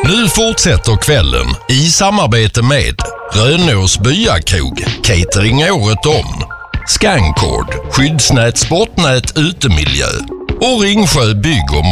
Nu fortsätter kvällen i samarbete med Rönås Byakrog, catering året om, Scancord, skyddsnät, sportnät, utemiljö och Ringsjö Bygg och